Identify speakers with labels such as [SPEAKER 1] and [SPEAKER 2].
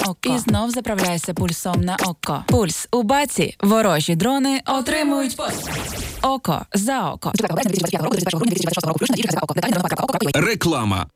[SPEAKER 1] око. І знов заправляйся пульсом на око. Пульс у баці. Ворожі дрони отримують око за око.
[SPEAKER 2] Реклама.